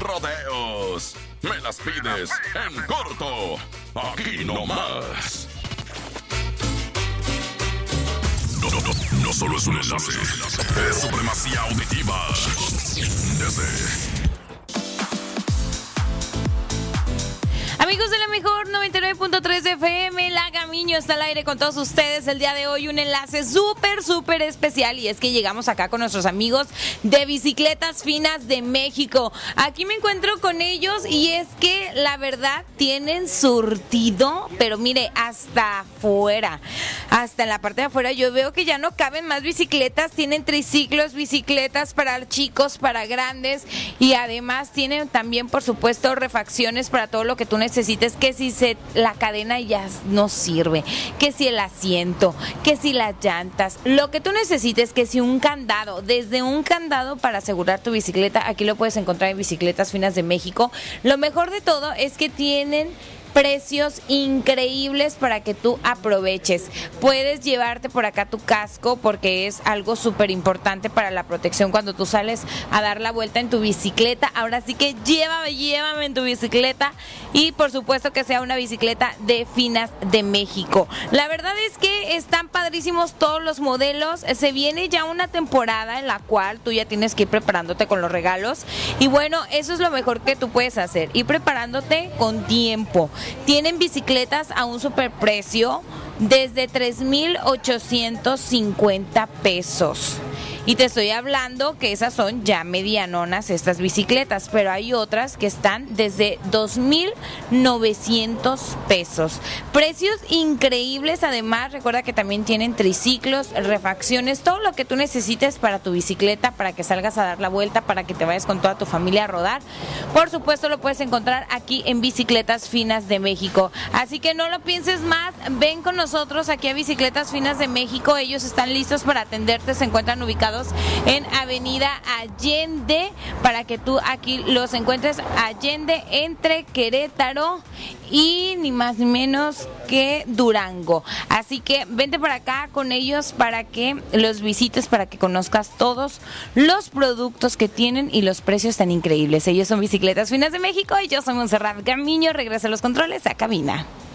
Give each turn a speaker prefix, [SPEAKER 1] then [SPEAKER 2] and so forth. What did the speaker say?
[SPEAKER 1] rodeos. Me las pides en corto. Aquí nomás. No solo es un enlace, es supremacía auditiva.
[SPEAKER 2] Amigos de la mejor 99.3 FM, La Gamiño está al aire con todos ustedes el día de hoy. Un enlace súper especial, y es que llegamos acá con nuestros amigos de Bicicletas Finas de México. Aquí me encuentro con ellos y es que la verdad tienen surtido, pero mire, hasta afuera, hasta en la parte de afuera yo veo que ya no caben más bicicletas. Tienen triciclos, bicicletas para chicos, para grandes, y además tienen también, por supuesto, refacciones para todo lo que tú necesites, que si la cadena ya no sirve, que si el asiento, que si las llantas, lo que tú necesites, que si un candado, desde un candado para asegurar tu bicicleta, aquí lo puedes encontrar en Bicicletas Finas de México. Lo mejor de todo es que tienen precios increíbles para que tú aproveches. Puedes llevarte por acá tu casco, porque es algo súper importante para la protección cuando tú sales a dar la vuelta en tu bicicleta. Ahora sí que llévame en tu bicicleta, y por supuesto que sea una bicicleta de Finas de México. La verdad es que están padrísimos todos los modelos. Se viene ya una temporada en la cual tú ya tienes que ir preparándote con los regalos, y bueno, eso es lo mejor que tú puedes hacer, ir preparándote con tiempo. Tienen bicicletas a un superprecio desde 3,850 pesos. Y te estoy hablando que esas son ya medianonas estas bicicletas, pero hay otras que están desde 2,900 pesos. Precios increíbles. Además, recuerda que también tienen triciclos, refacciones, todo lo que tú necesites para tu bicicleta, para que salgas a dar la vuelta, para que te vayas con toda tu familia a rodar. Por supuesto, lo puedes encontrar aquí en Bicicletas Finas de México. Así que no lo pienses más, ven con nosotros aquí a Bicicletas Finas de México. Ellos están listos para atenderte. Se encuentran ubicados en Avenida Allende, para que tú aquí los encuentres. Allende, entre Querétaro y ni más ni menos que Durango. Así que vente para acá con ellos para que los visites, para que conozcas todos los productos que tienen y los precios tan increíbles. Ellos son Bicicletas Finas de México y yo soy Montserrat Gamiño. Regresa a los controles a cabina.